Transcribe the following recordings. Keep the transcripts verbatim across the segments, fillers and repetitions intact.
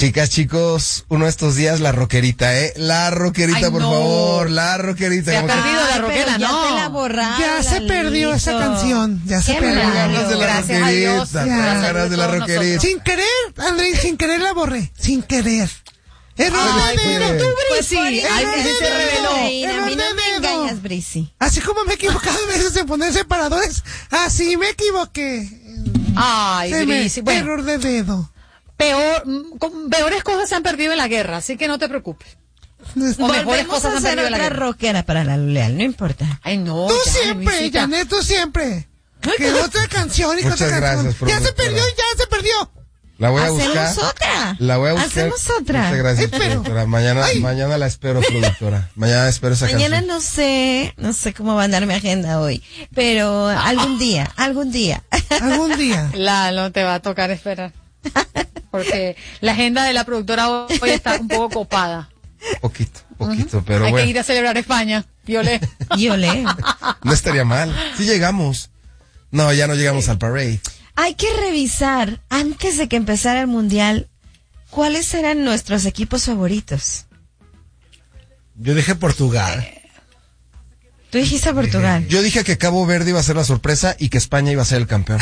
Chicas, chicos, uno de estos días la rockerita, ¿eh? La rockerita, Ay, por no. favor, la rockerita. Se ha perdido la rockera, ya no. Te la borraron, ya se perdió listo. esa canción, ya se Qué perdió. Ganas de la Gracias a Dios. rockerita, ganas de la rockerita. Sin querer, Andrés, sin querer la borré, sin querer. Error Ay, de dedo. tú, Pues Brisi. por Ay, eso Brisi se se reveló. reina, a mí no Error de me dedo. engañas, Brisi. Así como me he equivocado a veces en poner separadores, así me equivoqué. Ay, Se me- Brisi. Bueno, error de dedo. peor, mm, con- peores cosas se han perdido en la guerra, así que no te preocupes. O mejores Volvemos cosas a se han hacer perdido en la otra guerra. rockera para la Leal, no importa. Ay, no. Tú ya, siempre, Luisita. Janet, tú siempre. Que otra canción y que Muchas otra gracias, canción. Ya se productora. perdió, ya se perdió. La voy a Hacemos buscar. otra. La voy a buscar. Hacemos otra. Muchas gracias, Ay, pero- productora. Mañana, Ay. mañana la espero, productora. Mañana espero esa Mañana canción. no sé, no sé cómo va a andar mi agenda hoy, pero algún día, algún día. Algún día. Lalo, te va a tocar esperar. Porque la agenda de la productora hoy está un poco copada. Poquito, poquito, pero Hay bueno. que ir a celebrar España. Yo le. Yo leo. No estaría mal. Sí llegamos. No, ya no llegamos al parade. Hay que revisar, antes de que empezara el mundial, cuáles eran nuestros equipos favoritos. Yo dije Portugal. Tú dijiste Portugal. Yo dije que Cabo Verde iba a ser la sorpresa y que España iba a ser el campeón.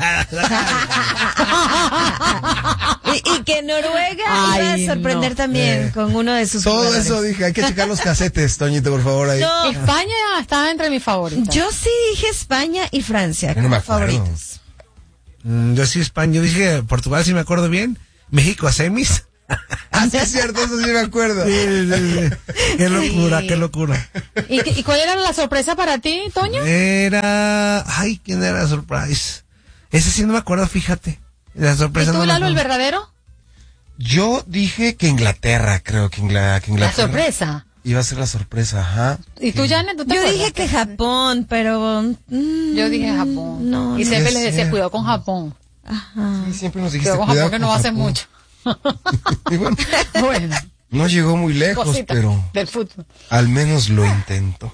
y, y que Noruega Ay, iba a sorprender no. también Eh. con uno de sus Todo jugadores. eso dije. Hay que checar los casetes, Toñito, por favor. Ahí. No, España está entre mis favoritos. yo sí dije España y Francia Yo no me como acuerdo. favoritos. Mm, yo sí España, yo dije Portugal, si me acuerdo bien. México a semis. Ah, sí es cierto, eso sí me acuerdo. Sí, sí, sí. Qué locura, qué locura. ¿Y, qué- y cuál era la sorpresa para ti, Toño? Era, ay, ¿quién era la surprise? Ese sí no me acuerdo, fíjate. La ¿Y sorpresa tú, no me Lalo, el acuerdo. verdadero? Yo dije que Inglaterra, creo que, Ingla- que La Inglaterra. sorpresa. Iba a ser la sorpresa, ajá. ¿Y tú, Janet, tú te Yo acuerdas? dije que Japón, pero... mm, Yo dije Japón. No, y no. siempre es les decía, cierto. cuidado con Japón. Ajá. Sí, siempre nos dijiste Cuidado con cuidado Japón que no va a hacer Japón. mucho. Y bueno, Bueno, no llegó muy lejos, cositas pero del fútbol. al menos lo intento.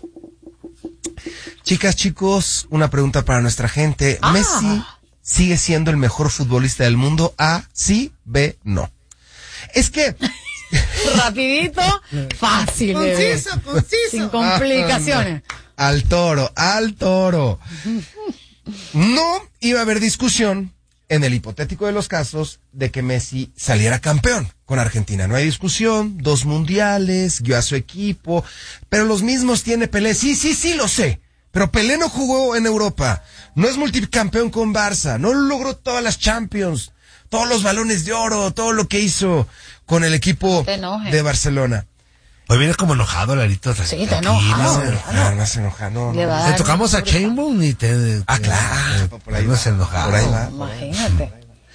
Chicas, chicos, una pregunta para nuestra gente. Ah. ¿Messi sigue siendo el mejor futbolista del mundo? A, sí, B, no. Es que... Rapidito, fácil, bebé. Conciso, conciso. Sin complicaciones. Al toro, al toro. No iba a haber discusión en el hipotético de los casos de que Messi saliera campeón con Argentina. No hay discusión, dos mundiales, guió a su equipo, pero los mismos tiene Pelé. Sí, sí, sí, lo sé. Pero Pelé no jugó en Europa, no es multicampeón con Barça, no logró todas las Champions, todos los balones de oro, todo lo que hizo con el equipo No te enojes. de Barcelona. Hoy vienes como enojado, Larito. Sí, te tranquilo. enojado. No, no, no se enoja, no, Le no. va a Te dar tocamos a una Chainbound y te... te- Ah, claro, te- por ahí no va, se enojado. por ahí va. Imagínate.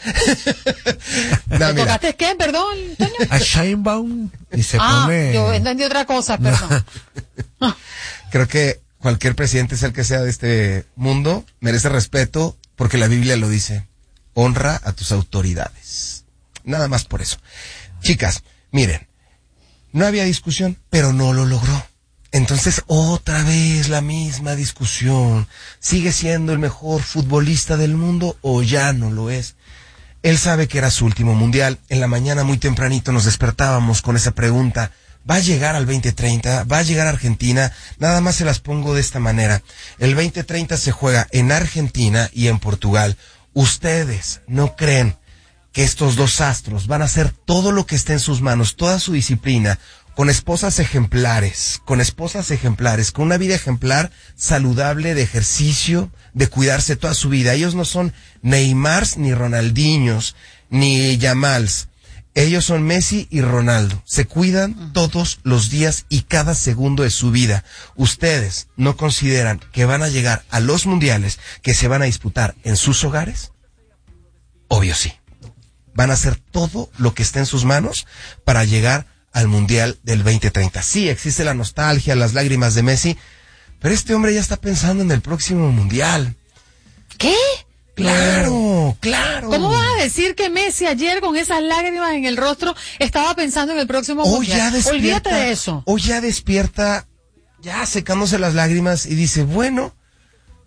No, ¿Te mira, tocaste qué? Perdón, Toño. A Chainbound y se Ah, pone... yo entendí otra cosa, perdón. creo que cualquier presidente, sea el que sea de este mundo, merece respeto porque la Biblia lo dice. Honra a tus autoridades. Nada más por eso. Chicas, miren, no había discusión, pero no lo logró. Entonces, otra vez la misma discusión. ¿Sigue siendo el mejor futbolista del mundo o ya no lo es? Él sabe que era su último mundial. En la mañana muy tempranito nos despertábamos con esa pregunta. ¿Va a llegar al veinte treinta? ¿Va a llegar a Argentina? Nada más se las pongo de esta manera. El veinte treinta se juega en Argentina y en Portugal. ¿Ustedes no creen que estos dos astros van a hacer todo lo que esté en sus manos, toda su disciplina, con esposas ejemplares, con esposas ejemplares, con una vida ejemplar, saludable, de ejercicio, de cuidarse toda su vida? Ellos no son Neymars, ni Ronaldinhos, ni Yamals. Ellos son Messi y Ronaldo. Se cuidan todos los días y cada segundo de su vida. ¿Ustedes no consideran que van a llegar a los mundiales que se van a disputar en sus hogares? Obvio sí. Van a hacer todo lo que esté en sus manos para llegar al mundial del veinte treinta. Sí, existe la nostalgia, las lágrimas de Messi, pero este hombre ya está pensando en el próximo mundial. ¿Qué? Claro, claro. ¿Cómo vas a decir que Messi ayer con esas lágrimas en el rostro estaba pensando en el próximo Hoy mundial? ya despierta, Olvídate de eso. Hoy ya despierta, ya secándose las lágrimas y dice, bueno,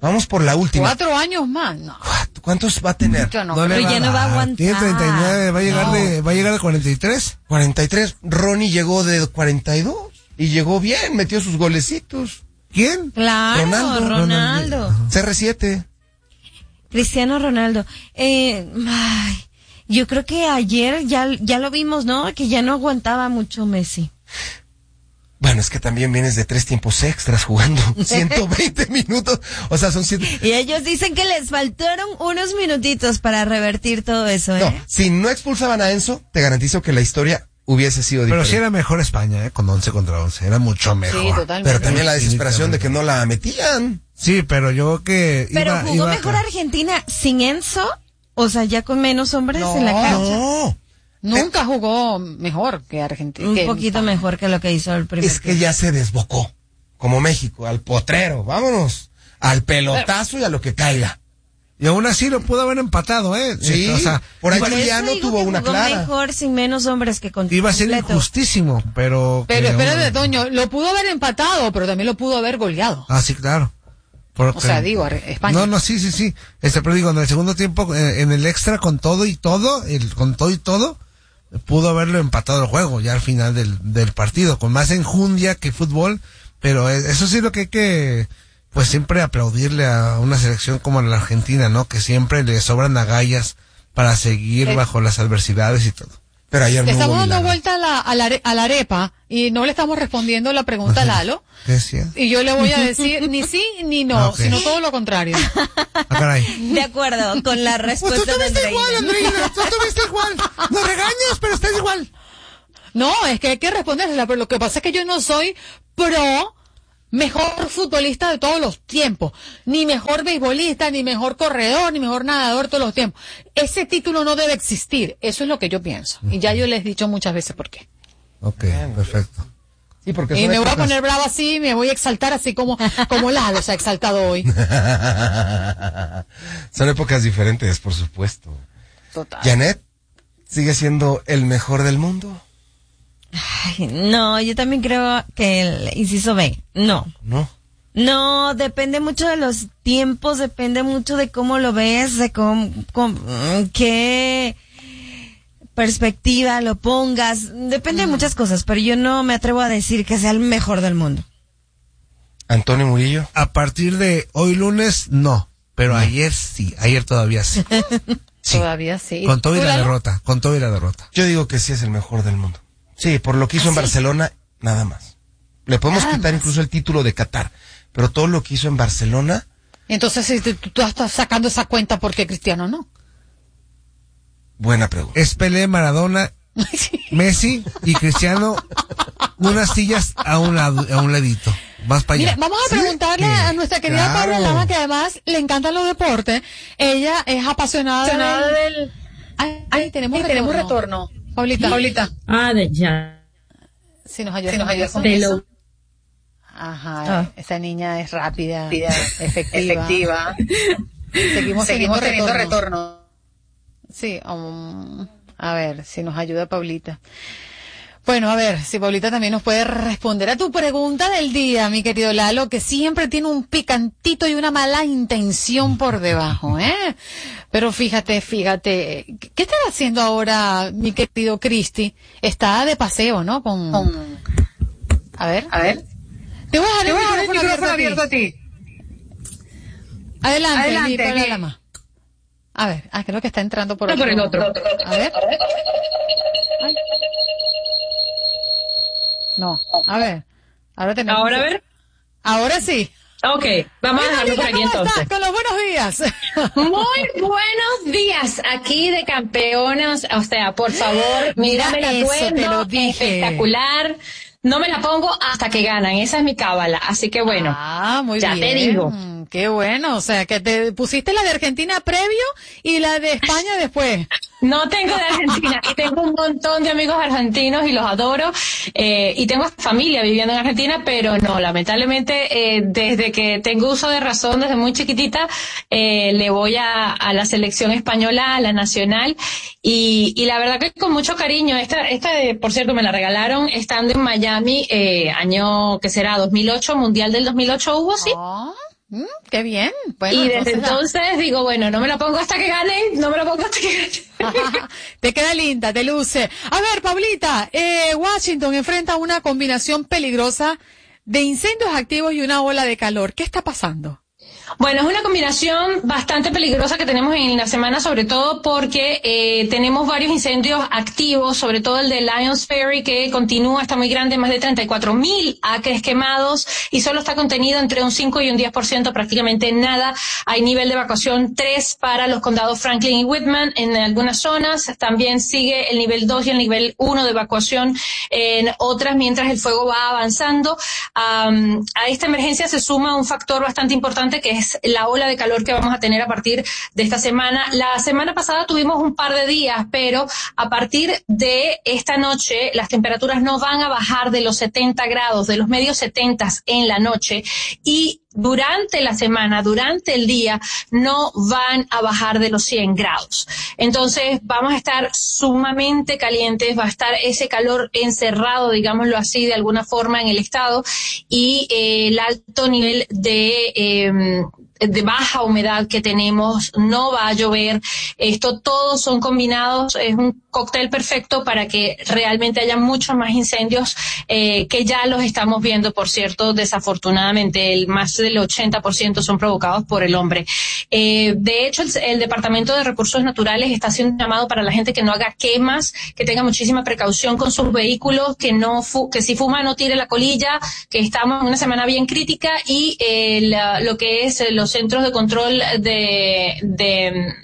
Vamos por la última. Cuatro años más, no. ¿Cuántos va a tener? Yo no No le creo. Pero ya no va a dar. aguantar. Tiene treinta y nueve, va a llegar No. de, va a llegar de cuarenta y tres. cuarenta y tres. Ronnie llegó de cuarenta y dos y llegó bien, metió sus golecitos. ¿Quién? Claro, Ronaldo. Ronaldo. C R siete. Cristiano Ronaldo. Eh, ay, yo creo que ayer ya, ya lo vimos, ¿no? Que ya no aguantaba mucho Messi. Bueno, es que también vienes de tres tiempos extras jugando ciento veinte minutos. O sea, son siete. Y ellos dicen que les faltaron unos minutitos para revertir todo eso, ¿eh? No, si no expulsaban a Enzo, te garantizo que la historia hubiese sido Pero diferente. sí era mejor España, ¿eh? Con once contra once. Era mucho mejor. Sí, totalmente. Pero también la desesperación de que no la metían. Sí, pero yo creo que Pero iba, jugó iba mejor acá. Argentina sin Enzo, o sea, ya con menos hombres No, en la cancha. No, Nunca jugó mejor que Argentina. Un que poquito España. mejor que lo que hizo el primer es que ya se desbocó. Como México, al potrero. Vámonos. Al pelotazo y a lo que caiga. Y aún así lo pudo haber empatado, ¿eh? Sí, O sea, por ahí Por eso Juliano digo tuvo que una jugó clara. mejor sin menos hombres que con iba a ser completo. injustísimo, pero... Pero que espérate, aún- Toño, lo pudo haber empatado, pero también lo pudo haber goleado. Ah, sí, claro. Porque- O sea, digo, Ar- España. No, no, sí, sí, sí. Este, pero digo, en el segundo tiempo, eh, en el extra, con todo y todo, el, con todo y todo, pudo haberlo empatado el juego, ya al final del, del partido, con más enjundia que fútbol, pero eh, eso sí lo que hay que, pues siempre aplaudirle a una selección como la Argentina, ¿no? Que siempre le sobran agallas para seguir Eh. bajo las adversidades y todo. Pero ayer Le no hubo estamos dando milagro. vuelta a la, a, la, are- a la arepa y no le estamos respondiendo la pregunta a Lalo. ¿Qué decía? Y yo le voy a decir ni sí ni no, Ah, ok. sino todo lo contrario. Ah, caray. De acuerdo con la Pues tú respuesta de estuviste igual, Andreina. Andreina. Tú estuviste igual. Nos regañas, pero estás igual. No, es que hay que responderla, pero lo que pasa es que yo no soy pro mejor futbolista de todos los tiempos, ni mejor beisbolista, ni mejor corredor, ni mejor nadador de todos los tiempos. Ese título no debe existir, eso es lo que yo pienso. Y ya yo les he dicho muchas veces por qué. Ok, perfecto. Sí, porque Y son me voy a épocas- poner brava así, me voy a exaltar así como, como Lalo se ha exaltado hoy. Son épocas diferentes, por supuesto. Total. Janet sigue siendo el mejor del mundo. Ay, no, yo también creo que el inciso B, no. No. No, depende mucho de los tiempos, depende mucho de cómo lo ves, de cómo, cómo- mm, qué perspectiva lo pongas, depende de muchas cosas, pero yo no me atrevo a decir que sea el mejor del mundo. Antonio Murillo. A partir de hoy lunes, no. Pero ayer sí, ayer todavía sí. Sí. Todavía sí. Con todo y ¿Tú, la Lalo? derrota, con todo y la derrota. Yo digo que sí es el mejor del mundo. Sí, por lo que hizo en Barcelona, nada más. Le podemos Nada quitar más. incluso el título de Qatar, pero todo lo que hizo en Barcelona, Entonces, si tú, tú estás sacando esa cuenta, ¿por qué Cristiano no? buena pregunta. Es Pelé, Maradona, Messi y Cristiano, unas sillas a un lado, a un ladito. Más para allá. Mira, vamos a ¿Sí? preguntarle ¿Qué? a nuestra querida Claro. Paula Lama, que además le encantan los deportes. Ella es apasionada del... Ay, ay, tenemos, Ay, retorno. tenemos retorno. Paulita, Paulita. Ah, de ya. Si nos ayuda, Si nos con ayuda eso. con eso. Ajá, Ah. esa niña es rápida, Rápida, efectiva. efectiva. Seguimos, Seguimos teniendo retorno. retorno. Sí, um, a ver, si nos ayuda Paulita. Bueno, a ver, si Paulita también nos puede responder a tu pregunta del día, mi querido Lalo, que siempre tiene un picantito y una mala intención por debajo, ¿eh? Pero fíjate, fíjate, ¿qué está haciendo ahora mi querido Cristi? Está de paseo, ¿no? Con... Con- A ver, A ver. te voy a dejar Te voy a dejar el el micrófono micrófono abierto abierto a a ti. ti. Adelante, Adelante, mi Paula mi- Lama. A ver, ah, creo que está entrando por No, otro. por el otro. A ver. Ay. No, a ver. Ahora tenemos. Ahora, a ver. Ahora sí. Ok, vamos a Mira, dejarlo por Lina, aquí ¿cómo entonces. estás? Con los buenos días. Muy buenos días, aquí de campeonas, o sea, por favor, Mira mírame el eso, te atuendo, lo dije. espectacular, no me la pongo hasta que ganan, esa es mi cábala, así que bueno, Ah, muy ya bien. te digo. Qué bueno. O sea, que te pusiste la de Argentina previo y la de España después. no tengo de Argentina, y tengo un montón de amigos argentinos y los adoro, eh, y tengo familia viviendo en Argentina, pero no, lamentablemente, eh, desde que tengo uso de razón, desde muy chiquitita, eh, le voy a, a la selección española, a la nacional, y, y la verdad que con mucho cariño, esta, esta de, por cierto, me la regalaron estando en Miami, eh, año, que será dos mil ocho, Mundial del dos mil ocho hubo, sí. Ah, Mm, qué bien. Bueno, y desde entonces, entonces digo, bueno, no me la pongo hasta que gane, no me la pongo hasta que gane. te queda linda, te luce. A ver, Pablita, eh, Washington enfrenta una combinación peligrosa de incendios activos y una ola de calor. ¿Qué está pasando? Bueno, es una combinación bastante peligrosa que tenemos en la semana, sobre todo porque eh, tenemos varios incendios activos, sobre todo el de Lions Ferry, que continúa, está muy grande, más de treinta y cuatro mil acres quemados y solo está contenido entre un cinco y un diez por ciento, prácticamente nada. Hay nivel de evacuación tres para los condados Franklin y Whitman en algunas zonas. También sigue el nivel dos y el nivel uno de evacuación en otras, mientras el fuego va avanzando. Um, a esta emergencia se suma un factor bastante importante, que es la ola de calor que vamos a tener a partir de esta semana. La semana pasada tuvimos un par de días, pero a partir de esta noche las temperaturas no van a bajar de los setenta grados, de los medios setentas en la noche, y durante la semana, durante el día, no van a bajar de los cien grados. Entonces vamos a estar sumamente calientes, va a estar ese calor encerrado, digámoslo así, de alguna forma en el estado, y eh, el alto nivel de eh, de baja humedad que tenemos, no va a llover. Esto todos son combinados, es un cóctel perfecto para que realmente haya muchos más incendios, eh, que ya los estamos viendo, por cierto, desafortunadamente, el más del ochenta por ciento son provocados por el hombre. Eh, de hecho, el, el Departamento de Recursos Naturales está haciendo un llamado para la gente que no haga quemas, que tenga muchísima precaución con sus vehículos, que no fu que si fuma no tire la colilla, que estamos en una semana bien crítica, y eh, la, lo que es los centros de control de, de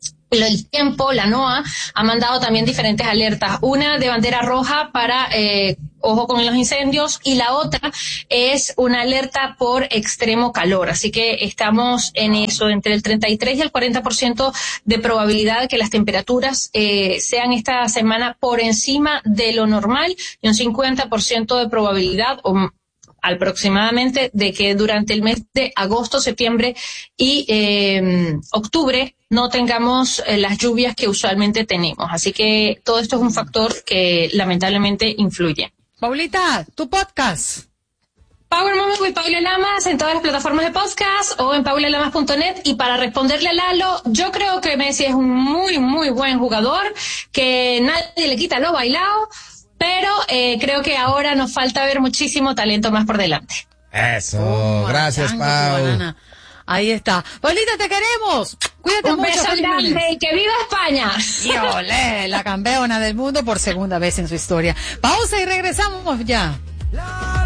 el tiempo, la NOAA, ha mandado también diferentes alertas. Una de bandera roja para eh, ojo con los incendios, y la otra es una alerta por extremo calor. Así que estamos en eso, entre el treinta y tres y el cuarenta por ciento de probabilidad de que las temperaturas eh, sean esta semana por encima de lo normal, y un cincuenta por ciento de probabilidad o aproximadamente de que durante el mes de agosto, septiembre y eh, octubre no tengamos eh, las lluvias que usualmente tenemos. Así que todo esto es un factor que lamentablemente influye. Paulita, tu podcast. Power Moment with Paula Lamas en todas las plataformas de podcast o en paula lamas punto net. Y para responderle a Lalo, yo creo que Messi es un muy, muy buen jugador, que nadie le quita lo bailado, pero eh, creo que ahora nos falta ver muchísimo talento más por delante. Eso, Oh, gracias, chango, Pau. banana. Ahí está. Paulita, te queremos. Cuídate Un mucho. beso feliz grande lunes. y que viva España. Y olé, la campeona del mundo por segunda vez en su historia. Pausa y regresamos ya.